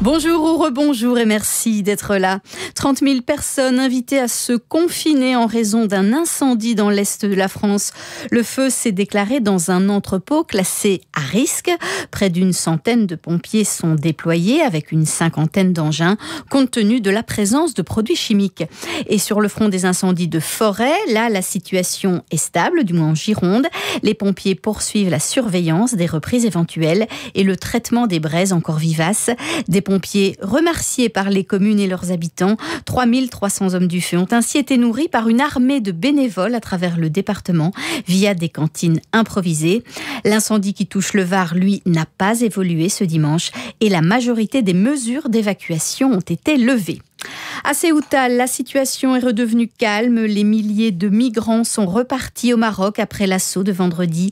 Bonjour ou rebonjour et merci d'être là. 30 000 personnes invitées à se confiner en raison d'un incendie dans l'est de la France. Le feu s'est déclaré dans un entrepôt classé à risque. Près d'une centaine de pompiers sont déployés avec une cinquantaine d'engins compte tenu de la présence de produits chimiques. Et sur le front des incendies de forêt, là la situation est stable, du moins en Gironde. Les pompiers poursuivent la surveillance des reprises éventuelles et le traitement des braises encore vivaces. Des pompiers remerciés par les communes et leurs habitants. 3300 hommes du feu ont ainsi été nourris par une armée de bénévoles à travers le département via des cantines improvisées. L'incendie qui touche le Var, lui, n'a pas évolué ce dimanche et la majorité des mesures d'évacuation ont été levées. À Ceuta, la situation est redevenue calme. Les milliers de migrants sont repartis au Maroc après l'assaut de vendredi.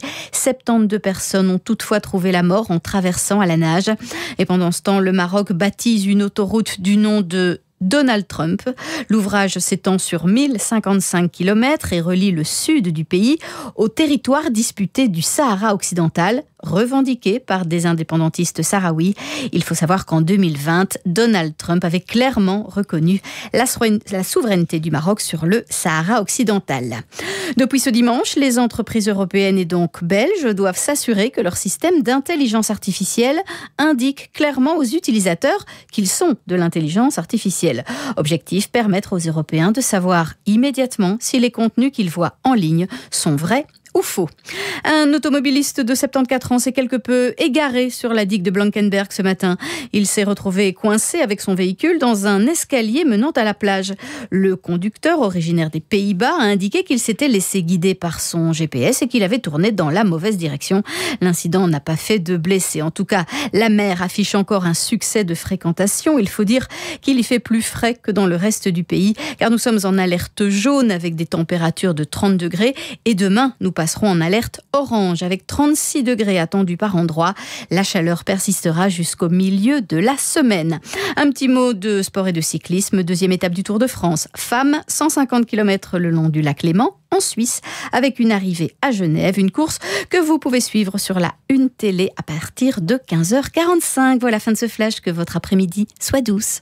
72 personnes ont toutefois trouvé la mort en traversant à la nage. Et pendant ce temps, le Maroc baptise une autoroute du nom de Donald Trump. L'ouvrage s'étend sur 1055 km et relie le sud du pays au territoire disputé du Sahara occidental, revendiqué par des indépendantistes sahraouis. Il faut savoir qu'en 2020, Donald Trump avait clairement reconnu la souveraineté du Maroc sur le Sahara occidental. Depuis ce dimanche, les entreprises européennes et donc belges doivent s'assurer que leur système d'intelligence artificielle indique clairement aux utilisateurs qu'ils sont de l'intelligence artificielle. Objectif, permettre aux Européens de savoir immédiatement si les contenus qu'ils voient en ligne sont vrais ou faux. Un automobiliste de 74 ans s'est quelque peu égaré sur la digue de Blankenberg ce matin. Il s'est retrouvé coincé avec son véhicule dans un escalier menant à la plage. Le conducteur, originaire des Pays-Bas, a indiqué qu'il s'était laissé guider par son GPS et qu'il avait tourné dans la mauvaise direction. L'incident n'a pas fait de blessés. En tout cas, la mer affiche encore un succès de fréquentation. Il faut dire qu'il y fait plus frais que dans le reste du pays, car nous sommes en alerte jaune avec des températures de 30 degrés et demain, nous passerons en alerte orange avec 36 degrés attendus par endroit. La chaleur persistera jusqu'au milieu de la semaine. Un petit mot de sport et de cyclisme. Deuxième étape du Tour de France. Femmes, 150 km le long du lac Léman, en Suisse, avec une arrivée à Genève. Une course que vous pouvez suivre sur la Une Télé à partir de 15h45. Voilà, fin de ce flash. Que votre après-midi soit douce.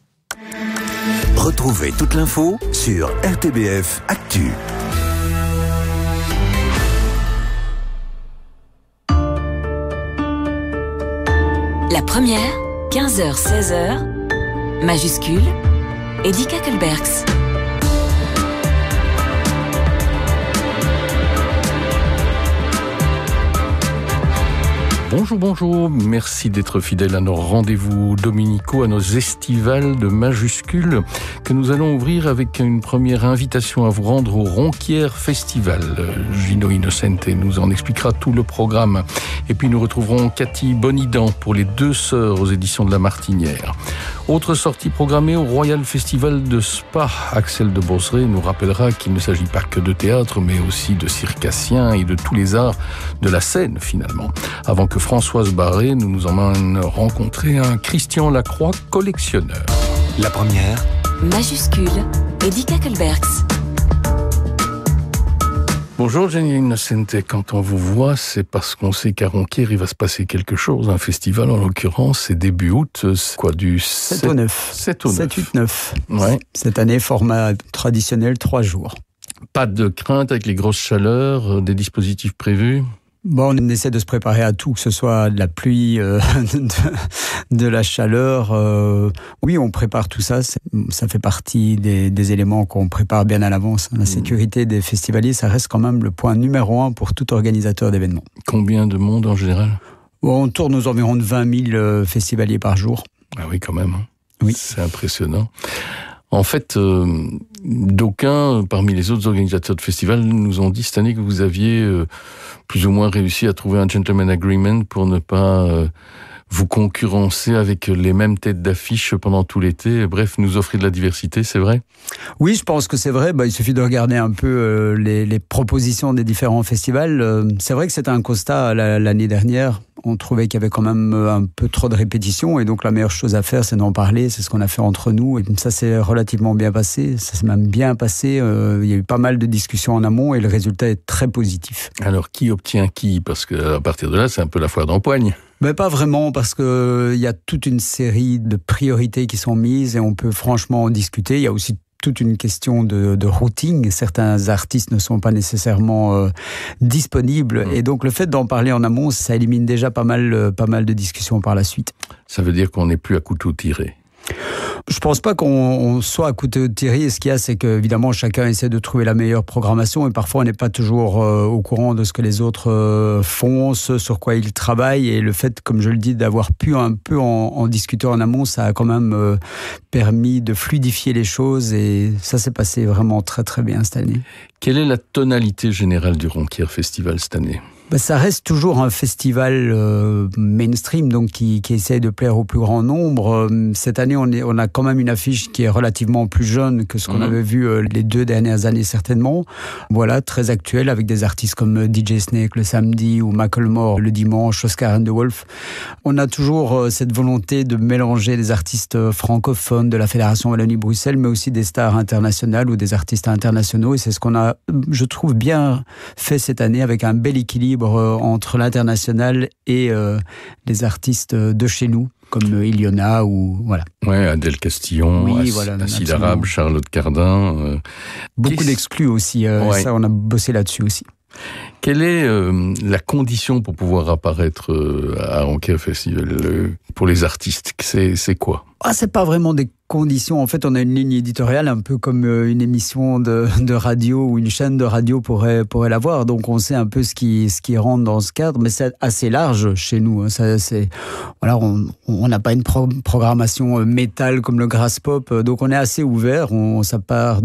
Retrouvez toute l'info sur RTBF Actu. La première, 15h-16h, majuscule, Eddy Kakelbergs. Bonjour, merci d'être fidèles à nos rendez-vous dominicaux, à nos estivales de majuscules que nous allons ouvrir avec une première invitation à vous rendre au Ronquière Festival. Gino Innocente nous en expliquera tout le programme. Et puis nous retrouverons Cathy Bonidan pour les Deux Sœurs aux éditions de La Martinière. Autre sortie programmée au Royal Festival de Spa. Axel de Bosseré nous rappellera qu'il ne s'agit pas que de théâtre, mais aussi de circassien et de tous les arts de la scène finalement. Avant que Françoise Barré nous emmène rencontrer un Christian Lacroix collectionneur. La première, Majuscule, Eddy Kakelbergs. Bonjour Jenny Innocente, quand on vous voit, c'est parce qu'on sait qu'à Ronquière, il va se passer quelque chose. Un festival, en l'occurrence, c'est début août, c'est quoi, du 7 au 9. 7 au 9. 7, 8, 9. Ouais. Cette année, format traditionnel, 3 jours. Pas de crainte avec les grosses chaleurs, des dispositifs prévus? Bon, on essaie de se préparer à tout, que ce soit de la pluie, de la chaleur. Oui, on prépare tout ça. Ça fait partie des éléments qu'on prépare bien à l'avance. La sécurité des festivaliers, ça reste quand même le point numéro 1 pour tout organisateur d'événements. Combien de monde en général? Bon, on tourne aux environs de 20 000 festivaliers par jour. Ah oui, quand même. Oui. C'est impressionnant. En fait, d'aucuns, parmi les autres organisateurs de festivals, nous ont dit cette année que vous aviez plus ou moins réussi à trouver un gentleman agreement pour ne pas vous concurrencer avec les mêmes têtes d'affiche pendant tout l'été. Bref, nous offrir de la diversité, c'est vrai? Oui, je pense que c'est vrai. Il suffit de regarder un peu les propositions des différents festivals. C'est vrai que c'était un constat l'année dernière. On trouvait qu'il y avait quand même un peu trop de répétitions et donc la meilleure chose à faire, c'est d'en parler. C'est ce qu'on a fait entre nous et ça s'est relativement bien passé. Ça s'est même bien passé. Il y a eu pas mal de discussions en amont et le résultat est très positif. Alors, qui obtient qui? Parce qu'à partir de là, c'est un peu la foire d'empoigne. Mais pas vraiment, parce qu'il y a toute une série de priorités qui sont mises et on peut franchement en discuter. Il y a aussi toute une question de routing. Certains artistes ne sont pas nécessairement disponibles. Et donc, le fait d'en parler en amont, ça élimine déjà pas mal de discussions par la suite. Ça veut dire qu'on n'est plus à couteau tiré. Je pense pas qu'on soit à couteau tiré. Et ce qu'il y a, c'est qu'évidemment, chacun essaie de trouver la meilleure programmation et parfois, on n'est pas toujours au courant de ce que les autres font, ce sur quoi ils travaillent. Et le fait, comme je le dis, d'avoir pu un peu en discuter en amont, ça a quand même permis de fluidifier les choses et ça s'est passé vraiment très très bien cette année. Quelle est la tonalité générale du Ronquière Festival cette année ? Ça reste toujours un festival mainstream, donc qui essaie de plaire au plus grand nombre. Cette année, on a quand même une affiche qui est relativement plus jeune que ce qu'on avait vu les 2 dernières années certainement. Voilà, très actuelle, avec des artistes comme DJ Snake le samedi ou Macklemore le dimanche, Oscar and the Wolf. On a toujours cette volonté de mélanger des artistes francophones de la Fédération Wallonie-Bruxelles, mais aussi des stars internationales ou des artistes internationaux. Et c'est ce qu'on a, je trouve, bien fait cette année avec un bel équilibre entre l'international et les artistes de chez nous, comme Iliona ou voilà. Ouais, Adèle Castillon, Acide Arabe, Charlotte Cardin. Beaucoup d'exclus aussi, ça on a bossé là-dessus aussi. Quelle est la condition pour pouvoir apparaître à Ronquière Festival pour les artistes? C'est quoi? C'est pas vraiment des conditions. En fait, on a une ligne éditoriale un peu comme une émission de radio ou une chaîne de radio pourrait l'avoir. Donc, on sait un peu ce qui rentre dans ce cadre, mais c'est assez large chez nous. Voilà, on n'a pas une programmation métal comme le Grass Pop, donc on est assez ouvert. Ça part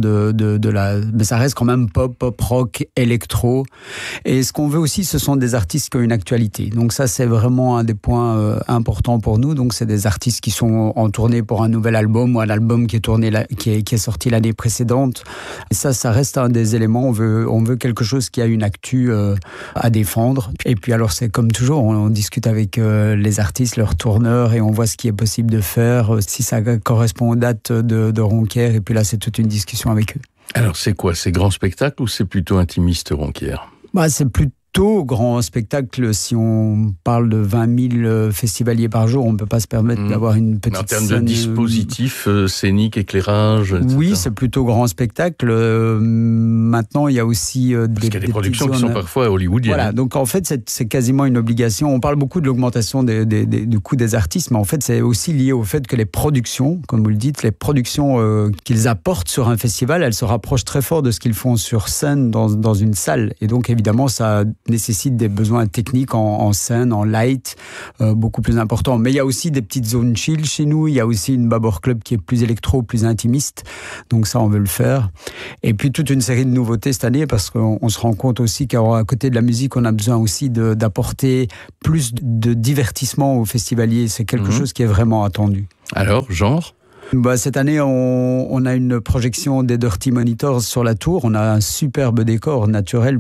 mais ça reste quand même pop rock, électro. Et ce qu'on veut aussi, ce sont des artistes qui ont une actualité. Donc ça, c'est vraiment un des points importants pour nous. Donc c'est des artistes qui sont en tournée pour un nouvel album ou un album qui est sorti l'année précédente. Et ça reste un des éléments. On veut quelque chose qui a une actu à défendre. Et puis alors, c'est comme toujours, on discute avec les artistes, leurs tourneurs, et on voit ce qui est possible de faire, si ça correspond aux dates de Ronquière. Et puis là, c'est toute une discussion avec eux. Alors, c'est quoi? C'est grand spectacle ou c'est plutôt intimiste, Ronquière? C'est plutôt grand spectacle. Si on parle de 20 000 festivaliers par jour, on ne peut pas se permettre d'avoir une petite scène. En termes de dispositifs scéniques, éclairage, etc. Oui, c'est plutôt grand spectacle. Maintenant, il y a aussi parce qu'il y a des productions qui sont parfois hollywoodiennes. Voilà, donc en fait, c'est quasiment une obligation. On parle beaucoup de l'augmentation du coût des artistes, mais en fait, c'est aussi lié au fait que les productions, comme vous le dites, les productions qu'ils apportent sur un festival, elles se rapprochent très fort de ce qu'ils font sur scène dans une salle. Et donc, évidemment, ça nécessite des besoins techniques en scène, en light, beaucoup plus importants. Mais il y a aussi des petites zones chill chez nous. Il y a aussi une Babor Club qui est plus électro, plus intimiste. Donc ça, on veut le faire. Et puis toute une série de nouveautés cette année, parce qu'on se rend compte aussi qu'à côté de la musique, on a besoin aussi d'apporter plus de divertissement aux festivaliers. C'est quelque chose qui est vraiment attendu. Alors, genre ? Cette année, on a une projection des Dirty Monitors sur la tour. On a un superbe décor naturel,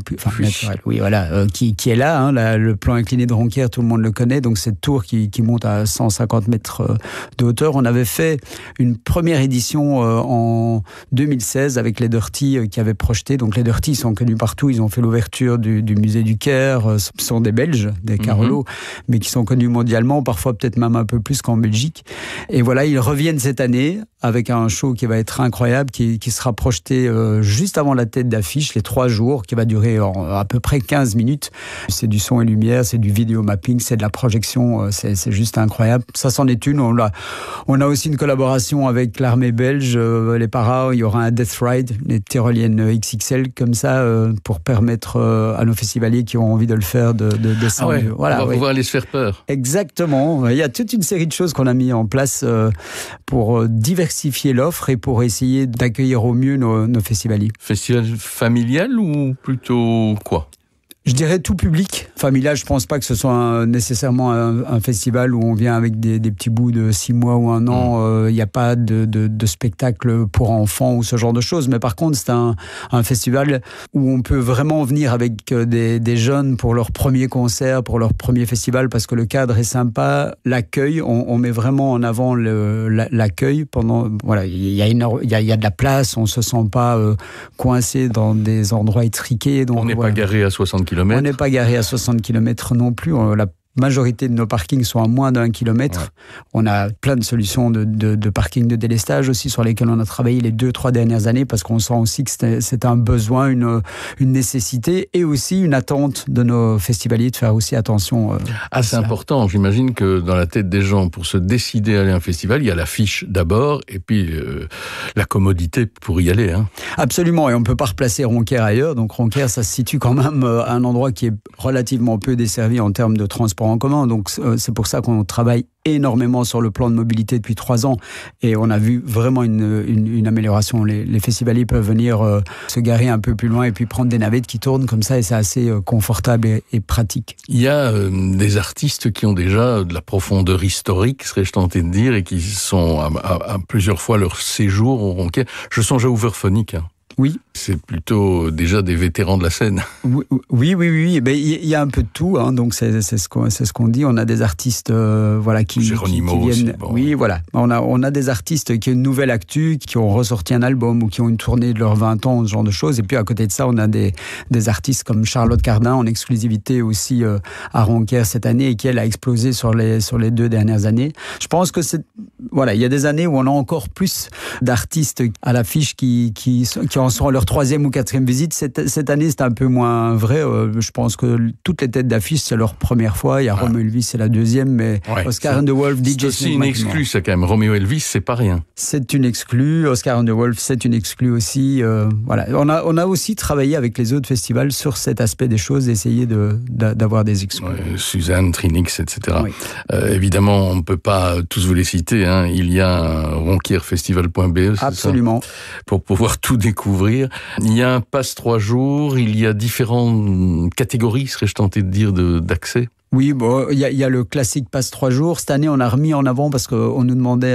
qui est là, le plan incliné de Ronquière, tout le monde le connaît. Donc cette tour qui monte à 150 mètres de hauteur. On avait fait une première édition en 2016 avec les Dirty qui avaient projeté. Donc les Dirty sont connus partout. Ils ont fait l'ouverture du musée du Caire. Ce sont des Belges, des Carolos, mais qui sont connus mondialement, parfois peut-être même un peu plus qu'en Belgique. Et voilà, ils reviennent cette année avec un show qui va être incroyable, qui sera projeté juste avant la tête d'affiche, les 3 jours, qui va durer à peu près 15 minutes. C'est du son et lumière, c'est du vidéo mapping, c'est de la projection, c'est juste incroyable. Ça, c'en est une. On a aussi une collaboration avec l'armée belge, les paras. Il y aura un Death Ride, les tyroliennes XXL, comme ça, pour permettre à nos festivaliers qui ont envie de le faire de descendre. Voilà, on va pouvoir aller se faire peur. Exactement. Il y a toute une série de choses qu'on a mis en place pour diversifier l'offre et pour essayer d'accueillir au mieux nos festivaliers. Festival familial ou plutôt quoi ? Je dirais tout public. Familial, je pense pas que ce soit nécessairement un festival où on vient avec des petits bouts de 6 mois ou 1 an. Il n'y a pas de spectacle pour enfants ou ce genre de choses. Mais par contre, c'est un festival où on peut vraiment venir avec des jeunes pour leur premier concert, pour leur premier festival, parce que le cadre est sympa. L'accueil, on met vraiment en avant l'accueil. Voilà, il y a de la place. On se sent pas coincé dans des endroits étriqués. Donc, on n'est pas garé à 60 km. On n'est pas garé à 60 km non plus. La majorité de nos parkings sont à moins d'1 kilomètre. Ouais. On a plein de solutions de parking de délestage aussi sur lesquels on a travaillé les 2-3 dernières années parce qu'on sent aussi que c'est un besoin, une nécessité et aussi une attente de nos festivaliers de faire aussi attention. C'est important. J'imagine que dans la tête des gens, pour se décider à aller à un festival, il y a l'affiche d'abord et puis la commodité pour y aller. Hein. Absolument. Et on ne peut pas replacer Ronquière ailleurs. Donc Ronquière, ça se situe quand même à un endroit qui est relativement peu desservi en termes de transport en commun. Donc c'est pour ça qu'on travaille énormément sur le plan de mobilité depuis 3 ans et on a vu vraiment une amélioration. Les festivaliers peuvent venir se garer un peu plus loin et puis prendre des navettes qui tournent comme ça et c'est assez confortable et pratique. Il y a des artistes qui ont déjà de la profondeur historique, serais-je tenté de dire, et qui sont à plusieurs fois leur séjour au Ronquière. Je songe à Overphonic. Oui. C'est plutôt déjà des vétérans de la scène. Oui. Ben, y a un peu de tout, hein, donc c'est ce qu'on dit. On a des artistes qui viennent. Aussi, bon. Oui, voilà. On a des artistes qui ont une nouvelle actu, qui ont ressorti un album ou qui ont une tournée de leurs 20 ans, ce genre de choses. Et puis à côté de ça, on a des artistes comme Charlotte Cardin en exclusivité aussi à Ronquière cette année et qui elle a explosé sur les 2 dernières années. Je pense que il y a des années où on a encore plus d'artistes à l'affiche qui en sont à leur 3e ou 4e visite. Cette année, c'est un peu moins vrai. Je pense que toutes les têtes d'affiche, c'est leur première fois. Il y a Romeo Elvis, c'est la 2e, mais Oscar and the Wolf, DJ c'est aussi une exclue, ça quand même. Romeo Elvis, c'est pas rien. C'est une exclue. Oscar and the Wolf, c'est une exclue aussi. On a aussi travaillé avec les autres festivals sur cet aspect des choses, essayer d'avoir des exclus. Suzanne, Trinix, etc. Oui. Évidemment, on ne peut pas tous vous les citer. Hein. Il y a ronquierfestival.be. Absolument. Pour pouvoir tout découvrir. Il y a un pass 3 jours, il y a différentes catégories, serais-je tenté de dire, d'accès. Oui, il y a le classique passe 3 jours. Cette année, on a remis en avant parce qu'on nous demandait...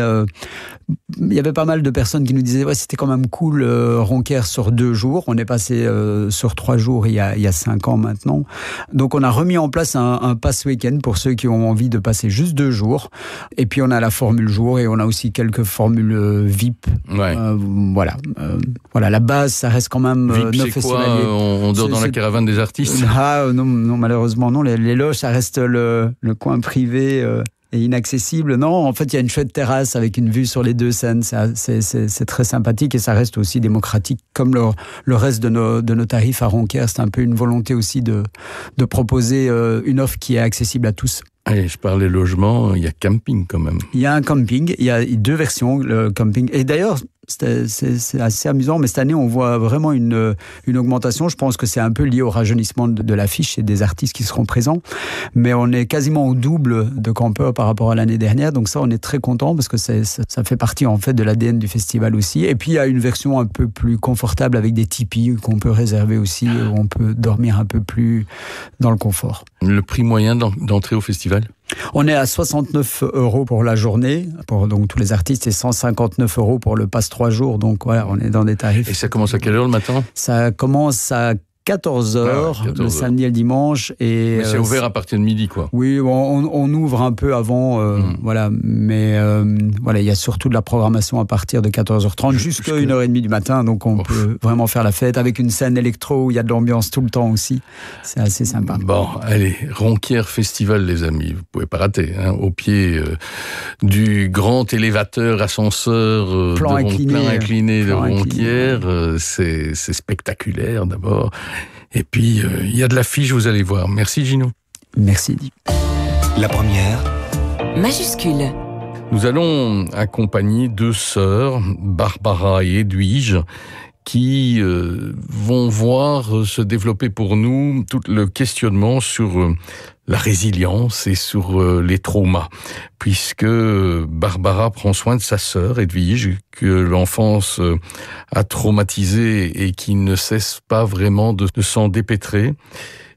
il y avait pas mal de personnes qui nous disaient c'était quand même cool Ronquière sur 2 jours. On est passé sur 3 jours il y a 5 ans maintenant. Donc on a remis en place un pass week-end pour ceux qui ont envie de passer juste 2 jours. Et puis on a la formule jour et on a aussi quelques formules VIP. Ouais. Voilà, la base, ça reste quand même VIP, c'est quoi on dort dans la caravane des artistes? Non, malheureusement non. Les loges, ça reste le coin privé et inaccessible. Non, en fait, il y a une chouette terrasse avec une vue sur les 2 scènes. C'est très sympathique et ça reste aussi démocratique. Comme le reste de nos tarifs à Ronquière, c'est un peu une volonté aussi de proposer une offre qui est accessible à tous. Allez, je parlais logement, il y a camping quand même. Il y a un camping, il y a 2 versions, le camping. Et d'ailleurs, c'est assez amusant, mais cette année, on voit vraiment une augmentation. Je pense que c'est un peu lié au rajeunissement de l'affiche et des artistes qui seront présents. Mais on est quasiment au double de campeurs par rapport à l'année dernière. Donc ça, on est très content parce que ça fait partie en fait de l'ADN du festival aussi. Et puis, il y a une version un peu plus confortable avec des tipis qu'on peut réserver aussi, où on peut dormir un peu plus dans le confort. Le prix moyen d'entrée au festival ? On est à 69 € pour la journée, pour donc tous les artistes, et 159 € pour le pass 3 jours. Donc voilà, on est dans des tarifs. Et ça commence à quelle heure le matin ? Ça commence à 14h, le samedi et le dimanche. Mais c'est ouvert à partir de midi, quoi. Oui, on ouvre un peu avant, voilà. Mais voilà, il y a surtout de la programmation à partir de 14h30 jusqu'à 1h30 du matin. Donc on peut vraiment faire la fête avec une scène électro où il y a de l'ambiance tout le temps aussi. C'est assez sympa. Bon, allez, Ronquière Festival, les amis. Vous pouvez pas rater, hein, au pied du grand élévateur ascenseur plan incliné de Ronquière. C'est spectaculaire d'abord. Et puis, il y a de l'affiche, vous allez voir. Merci Gino. Merci Eddie. La première. Majuscule. Nous allons accompagner 2 sœurs, Barbara et Edwige, qui vont voir se développer pour nous tout le questionnement sur la résilience et sur les traumas, puisque Barbara prend soin de sa sœur Edwige, que l'enfance a traumatisée et qui ne cesse pas vraiment de s'en dépêtrer,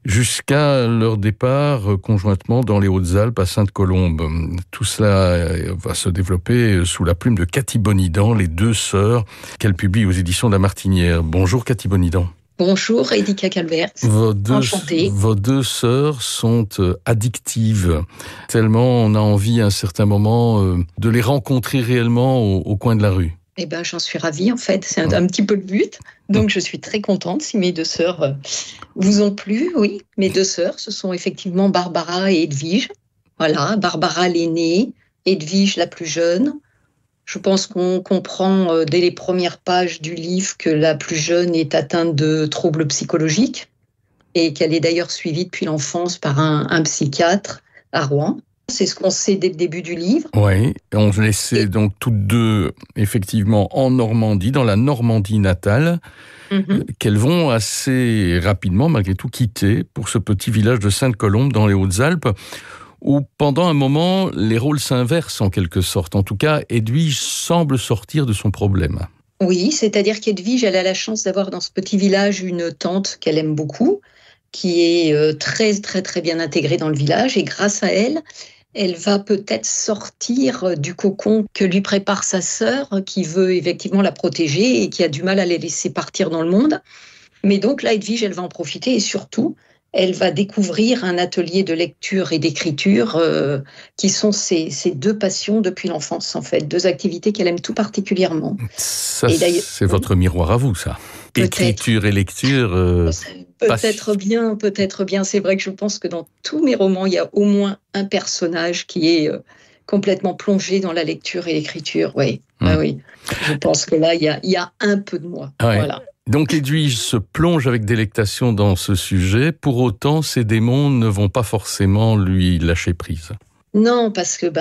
jusqu'à leur départ conjointement dans les Hautes-Alpes à Sainte-Colombe. Tout cela va se développer sous la plume de Cathy Bonidan, les deux sœurs qu'elle publie aux éditions de La Martinière. Bonjour Cathy Bonidan. Bonjour Edika Calvert, enchantée. Vos deux sœurs sont addictives, tellement on a envie à un certain moment de les rencontrer réellement au coin de la rue. Eh ben, j'en suis ravie en fait, c'est un petit peu le but. Donc je suis très contente si mes deux sœurs vous ont plu. Oui, mes deux sœurs, ce sont effectivement Barbara et Edwige. Voilà, Barbara l'aînée, Edwige la plus jeune. Je pense qu'on comprend dès les premières pages du livre que la plus jeune est atteinte de troubles psychologiques et qu'elle est d'ailleurs suivie depuis l'enfance par un psychiatre à Rouen. C'est ce qu'on sait dès le début du livre. Oui, on les sait donc toutes deux effectivement en Normandie, dans la Normandie natale, qu'elles vont assez rapidement malgré tout quitter pour ce petit village de Sainte-Colombe dans les Hautes-Alpes, où pendant un moment, les rôles s'inversent en quelque sorte. En tout cas, Edwige semble sortir de son problème. Oui, c'est-à-dire qu'Edwige, elle a la chance d'avoir dans ce petit village une tante qu'elle aime beaucoup, qui est très, très, très bien intégrée dans le village. Et grâce à elle, elle va peut-être sortir du cocon que lui prépare sa sœur, qui veut effectivement la protéger et qui a du mal à les laisser partir dans le monde. Mais donc là, Edwige, elle va en profiter et surtout, elle va découvrir un atelier de lecture et d'écriture qui sont ses deux passions depuis l'enfance, en fait. Deux activités qu'elle aime tout particulièrement. Ça, c'est votre miroir à vous, ça. Peut-être. Écriture et lecture. Peut-être bien. C'est vrai que je pense que dans tous mes romans, il y a au moins un personnage qui est complètement plongé dans la lecture et l'écriture. Oui. Oui. Je pense que là, il y a un peu de moi. Ouais. Voilà. Donc Edwige se plonge avec délectation dans ce sujet. Pour autant, ses démons ne vont pas forcément lui lâcher prise. Non, parce que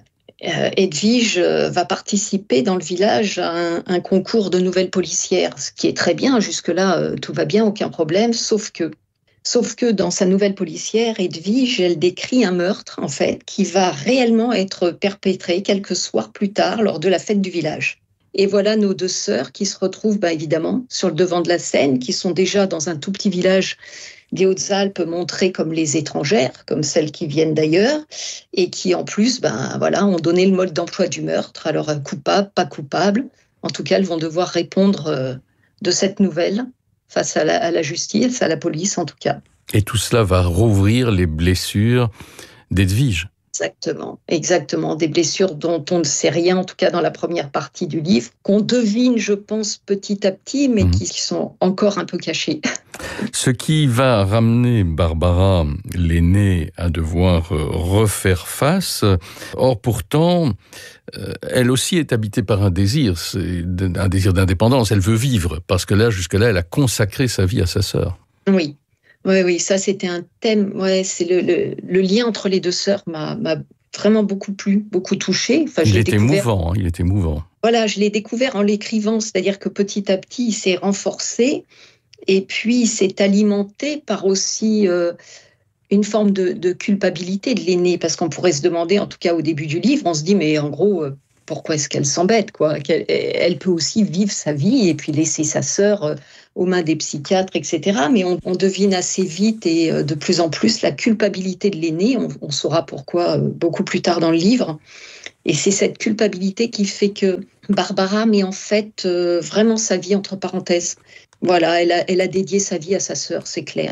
Edwige va participer dans le village à un concours de nouvelles policières, ce qui est très bien. Jusque-là, tout va bien, aucun problème. Sauf que dans sa nouvelle policière, Edwige, elle décrit un meurtre, en fait, qui va réellement être perpétré quelques soirs plus tard lors de la fête du village. Et voilà nos deux sœurs qui se retrouvent évidemment sur le devant de la scène, qui sont déjà dans un tout petit village des Hautes-Alpes montrées comme les étrangères, comme celles qui viennent d'ailleurs, et qui en plus ont donné le mode d'emploi du meurtre. Alors coupable, pas coupable, en tout cas elles vont devoir répondre de cette nouvelle face à la justice, à la police en tout cas. Et tout cela va rouvrir les blessures d'Edwige. Exactement. Des blessures dont on ne sait rien, en tout cas dans la première partie du livre, qu'on devine, je pense, petit à petit, mais qui sont encore un peu cachées. Ce qui va ramener Barbara, l'aînée, à devoir refaire face. Or, pourtant, elle aussi est habitée par un désir d'indépendance. Elle veut vivre, parce que jusque-là, elle a consacré sa vie à sa sœur. Oui, ça c'était un thème. Ouais, c'est le lien entre les deux sœurs m'a vraiment beaucoup plu, beaucoup touché. Enfin, il était émouvant. Voilà, je l'ai découvert en l'écrivant, c'est-à-dire que petit à petit, il s'est renforcé et puis il s'est alimenté par aussi une forme de culpabilité de l'aînée, parce qu'on pourrait se demander, en tout cas au début du livre, on se dit mais en gros, pourquoi est-ce qu'elle s'embête quoi ? Elle peut aussi vivre sa vie et puis laisser sa sœur aux mains des psychiatres, etc. Mais on devine assez vite et de plus en plus la culpabilité de l'aîné. On saura pourquoi beaucoup plus tard dans le livre. Et c'est cette culpabilité qui fait que Barbara met en fait vraiment sa vie entre parenthèses. Voilà, elle a dédié sa vie à sa sœur, c'est clair.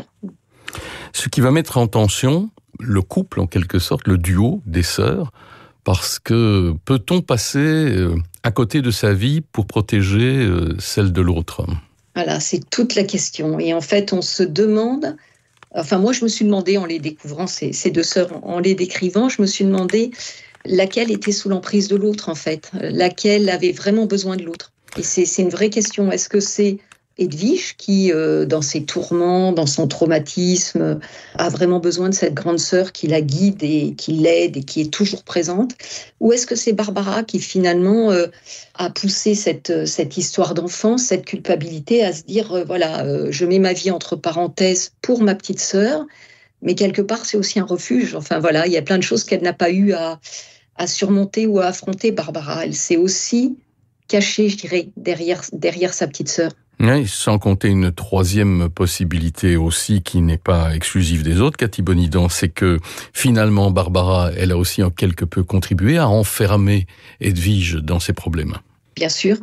Ce qui va mettre en tension le couple, en quelque sorte, le duo des sœurs, parce que peut-on passer à côté de sa vie pour protéger celle de l'autre ? Voilà, c'est toute la question. Et en fait, on se demande... Enfin, moi, je me suis demandé, en les découvrant, ces deux sœurs, en les décrivant, je me suis demandé laquelle était sous l'emprise de l'autre, en fait. Laquelle avait vraiment besoin de l'autre. Et c'est une vraie question. Est-ce que c'est Edwige qui, dans ses tourments, dans son traumatisme, a vraiment besoin de cette grande sœur qui la guide et qui l'aide et qui est toujours présente ? Ou est-ce que c'est Barbara qui finalement a poussé cette histoire d'enfance, cette culpabilité à se dire je mets ma vie entre parenthèses pour ma petite sœur, mais quelque part c'est aussi un refuge. Enfin voilà, il y a plein de choses qu'elle n'a pas eu à surmonter ou à affronter, Barbara. Elle sait aussi cacher, je dirais, derrière sa petite sœur. Oui, sans compter une troisième possibilité aussi qui n'est pas exclusive des autres, Cathy Bonidan, c'est que finalement Barbara, elle a aussi en quelque peu contribué à enfermer Edwige dans ses problèmes. Bien sûr,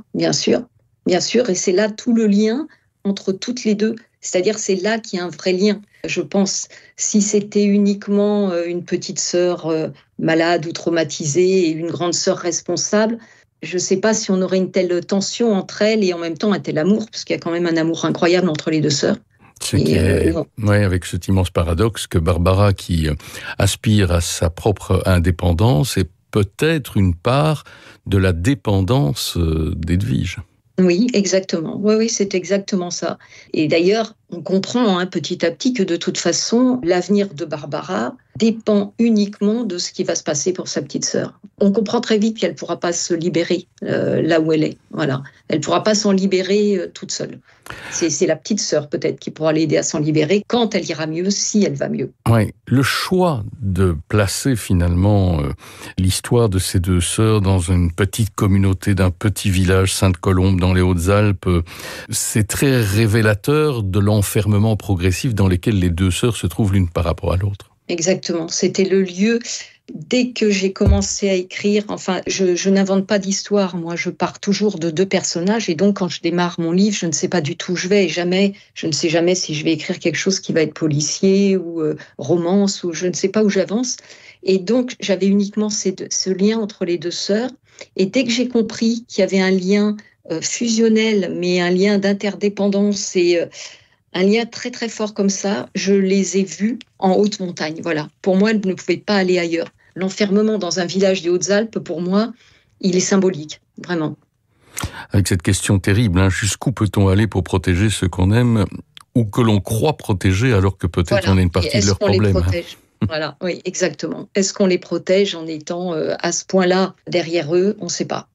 et c'est là tout le lien entre toutes les deux. C'est-à-dire c'est là qu'il y a un vrai lien. Je pense, si c'était uniquement une petite sœur malade ou traumatisée et une grande sœur responsable, je ne sais pas si on aurait une telle tension entre elles et en même temps un tel amour, parce qu'il y a quand même un amour incroyable entre les deux sœurs. Avec cet immense paradoxe que Barbara, qui aspire à sa propre indépendance, est peut-être une part de la dépendance d'Edwige. Oui, exactement. Oui, c'est exactement ça. Et d'ailleurs, on comprend petit à petit que de toute façon, l'avenir de Barbara dépend uniquement de ce qui va se passer pour sa petite sœur. On comprend très vite qu'elle ne pourra pas se libérer là où elle est. Voilà. Elle ne pourra pas s'en libérer toute seule. C'est la petite sœur peut-être qui pourra l'aider à s'en libérer quand elle ira mieux, si elle va mieux. Oui, le choix de placer finalement l'histoire de ces deux sœurs dans une petite communauté d'un petit village, Sainte-Colombe, dans les Hautes-Alpes, c'est très révélateur de l'enfermement progressif dans lequel les deux sœurs se trouvent l'une par rapport à l'autre. Exactement, c'était le lieu. Dès que j'ai commencé à écrire, je n'invente pas d'histoire, moi je pars toujours de deux personnages et donc quand je démarre mon livre, je ne sais pas du tout où je vais et je ne sais jamais si je vais écrire quelque chose qui va être policier ou romance ou je ne sais pas où j'avance. Et donc j'avais uniquement ce lien entre les deux sœurs et dès que j'ai compris qu'il y avait un lien fusionnel mais un lien d'interdépendance et un lien très très fort comme ça, je les ai vus en haute montagne. Voilà. Pour moi, elles ne pouvaient pas aller ailleurs. L'enfermement dans un village des Hautes-Alpes, pour moi, il est symbolique, vraiment. Avec cette question terrible, jusqu'où peut-on aller pour protéger ceux qu'on aime ou que l'on croit protéger alors que peut-être on est une partie de leurs problèmes. Voilà, oui, exactement. Est-ce qu'on les protège en étant à ce point-là derrière eux ? On ne sait pas.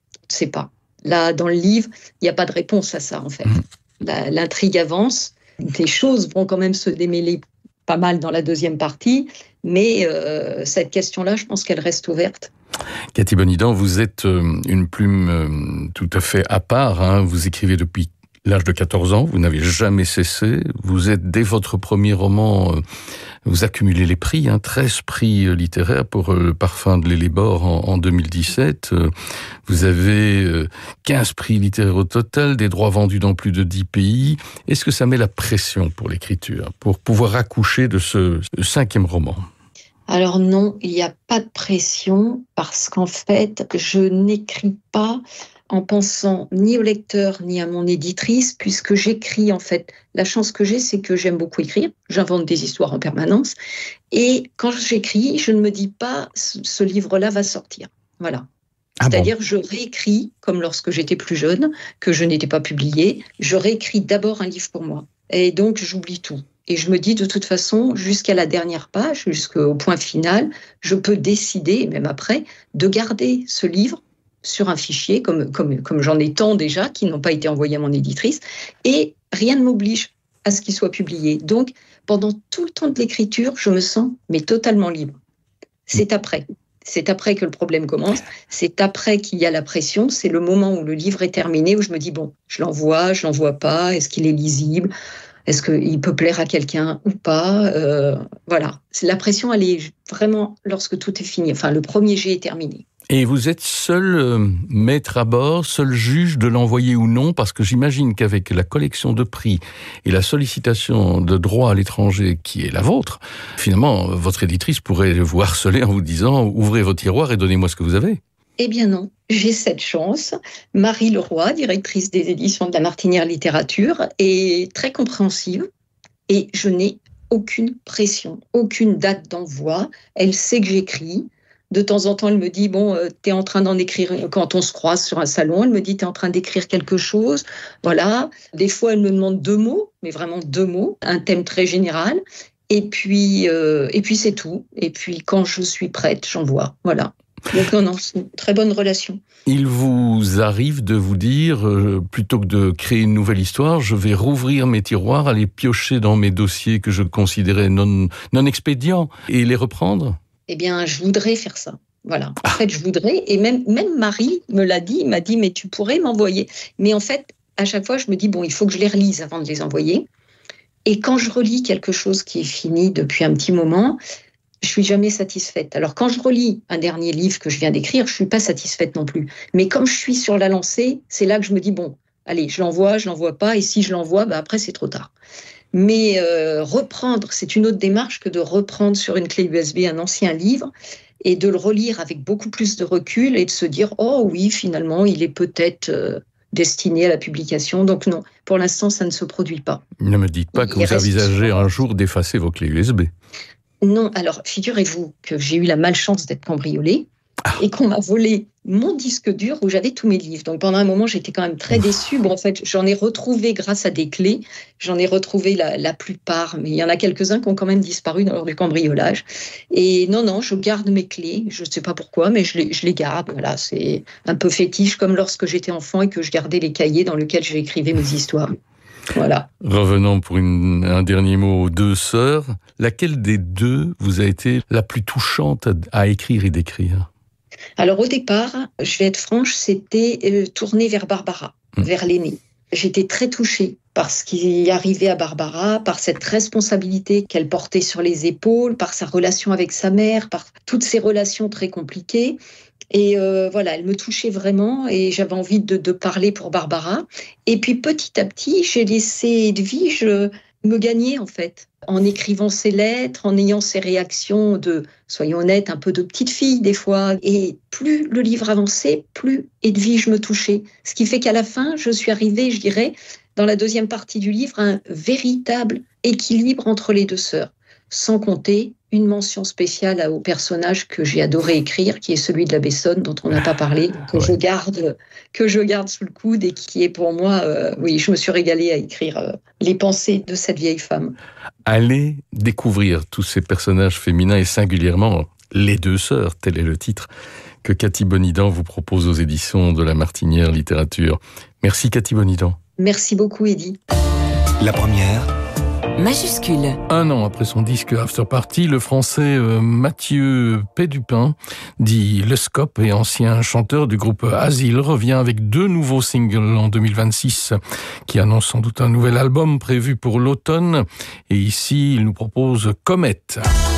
Là, dans le livre, il n'y a pas de réponse à ça, en fait. L'intrigue avance. Les choses vont quand même se démêler pas mal dans la deuxième partie, mais cette question-là, je pense qu'elle reste ouverte. Cathy Bonidan, vous êtes une plume tout à fait à part. Vous écrivez depuis l'âge de 14 ans, vous n'avez jamais cessé. Vous êtes, dès votre premier roman, vous accumulez les prix, 13 prix littéraires pour Le Parfum de l'Hellébore en 2017. Vous avez 15 prix littéraires au total, des droits vendus dans plus de 10 pays. Est-ce que ça met la pression pour l'écriture, pour pouvoir accoucher de ce 5e roman ? Alors non, il n'y a pas de pression parce qu'en fait, je n'écris pas en pensant ni au lecteur ni à mon éditrice, puisque j'écris en fait. La chance que j'ai, c'est que j'aime beaucoup écrire, j'invente des histoires en permanence, et quand j'écris, je ne me dis pas ce livre-là va sortir. Voilà. C'est-à-dire, je réécris, comme lorsque j'étais plus jeune, que je n'étais pas publiée, je réécris d'abord un livre pour moi, et donc j'oublie tout. Et je me dis, de toute façon, jusqu'à la dernière page, jusqu'au point final, je peux décider, même après, de garder ce livre sur un fichier, comme j'en ai tant déjà, qui n'ont pas été envoyés à mon éditrice, et rien ne m'oblige à ce qu'il soit publié. Donc, pendant tout le temps de l'écriture, je me sens totalement libre. C'est après que le problème commence, c'est après qu'il y a la pression, c'est le moment où le livre est terminé, où je me dis, bon, je l'envoie pas, est-ce qu'il est lisible ? Est-ce qu'il peut plaire à quelqu'un ou pas ? Voilà. La pression, elle est vraiment lorsque tout est fini. Enfin, le premier jet est terminé. Et vous êtes seul maître à bord, seul juge de l'envoyer ou non, parce que j'imagine qu'avec la collection de prix et la sollicitation de droits à l'étranger qui est la vôtre, finalement, votre éditrice pourrait vous harceler en vous disant « Ouvrez vos tiroirs et donnez-moi ce que vous avez ». Eh bien non, j'ai cette chance. Marie Leroy, directrice des éditions de la Martinière Littérature, est très compréhensive et je n'ai aucune pression, aucune date d'envoi. Elle sait que j'écris. De temps en temps, elle me dit, t'es en train d'en écrire, quand on se croise sur un salon, elle me dit, t'es en train d'écrire quelque chose. Voilà. Des fois, elle me demande 2 mots, mais vraiment 2 mots, un thème très général. Et puis c'est tout. Et puis, quand je suis prête, j'envoie. Voilà. Donc non, c'est une très bonne relation. Il vous arrive de vous dire, plutôt que de créer une nouvelle histoire, je vais rouvrir mes tiroirs, aller piocher dans mes dossiers que je considérais non expédients et les reprendre ? Eh bien, je voudrais faire ça. Voilà. En fait, je voudrais, et même Marie me l'a dit, il m'a dit, mais tu pourrais m'envoyer. Mais en fait, à chaque fois, je me dis, bon, il faut que je les relise avant de les envoyer. Et quand je relis quelque chose qui est fini depuis un petit moment, je suis jamais satisfaite. Alors, quand je relis un dernier livre que je viens d'écrire, je suis pas satisfaite non plus. Mais comme je suis sur la lancée, c'est là que je me dis, bon, allez, je l'envoie pas, et si je l'envoie, après, c'est trop tard. Mais reprendre, c'est une autre démarche que de reprendre sur une clé USB un ancien livre et de le relire avec beaucoup plus de recul et de se dire, oh oui, finalement, il est peut-être destiné à la publication. Donc non, pour l'instant, ça ne se produit pas. Ne me dites pas que vous envisagez un jour d'effacer vos clés USB. Non, alors figurez-vous que j'ai eu la malchance d'être cambriolée et qu'on m'a volé mon disque dur où j'avais tous mes livres. Donc pendant un moment, j'étais quand même très déçue. Bon, en fait, j'en ai retrouvé grâce à des clés. J'en ai retrouvé la plupart, mais il y en a quelques-uns qui ont quand même disparu lors du cambriolage. Et non, je garde mes clés. Je ne sais pas pourquoi, mais je les garde. Voilà, c'est un peu fétiche, comme lorsque j'étais enfant et que je gardais les cahiers dans lesquels j'écrivais mes histoires. Voilà. Revenons pour un dernier mot aux deux sœurs. Laquelle des deux vous a été la plus touchante à écrire et d'écrire ? Alors au départ, je vais être franche, c'était tourné vers Barbara, vers l'aînée. J'étais très touchée par ce qui arrivait à Barbara, par cette responsabilité qu'elle portait sur les épaules, par sa relation avec sa mère, par toutes ces relations très compliquées. Et voilà, elle me touchait vraiment et j'avais envie de parler pour Barbara. Et puis petit à petit, j'ai laissé Edwige me gagner en fait, en écrivant ses lettres, en ayant ses réactions de, soyons honnêtes, un peu de petite fille des fois. Et plus le livre avançait, plus Edwige me touchait. Ce qui fait qu'à la fin, je suis arrivée, je dirais, dans la deuxième partie du livre, à un véritable équilibre entre les deux sœurs. Sans compter une mention spéciale au personnage que j'ai adoré écrire, qui est celui de la Bessonne, dont on n'a pas parlé, que je garde sous le coude et qui est pour moi, oui, je me suis régalée à écrire les pensées de cette vieille femme. Allez découvrir tous ces personnages féminins et singulièrement les deux sœurs, tel est le titre que Cathy Bonidan vous propose aux éditions de La Martinière Littérature. Merci Cathy Bonidan. Merci beaucoup Eddy. La première. Majuscule. 1 an après son disque After Party, le français Mathieu Pédupin, dit Le Scope et ancien chanteur du groupe Asile, revient avec 2 nouveaux singles en 2026 qui annoncent sans doute un nouvel album prévu pour l'automne. Et ici, il nous propose Comète.